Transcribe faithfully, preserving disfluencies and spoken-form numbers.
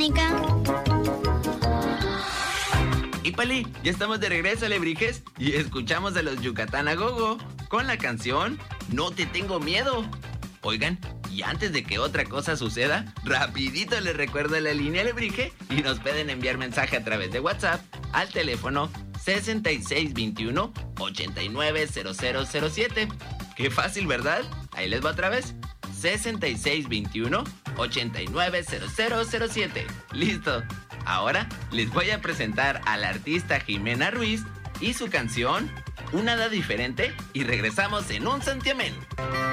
electrónica. Y Pali, ya estamos de regreso, Alebrijes, y escuchamos a los Yucatán a Gogo con la canción No te tengo miedo. Oigan, y antes de que otra cosa suceda, rapidito les recuerdo la línea Alebrije y nos pueden enviar mensaje a través de WhatsApp al teléfono sesenta y seis veintiuno, ochenta y nueve cero cero cero siete. Qué fácil, ¿verdad? Ahí les va otra vez. sesenta y seis veintiuno, ochenta y nueve cero cero cero siete. Listo. Ahora les voy a presentar a la artista Jimena Ruiz y su canción Una Hada Diferente y regresamos en un santiamén.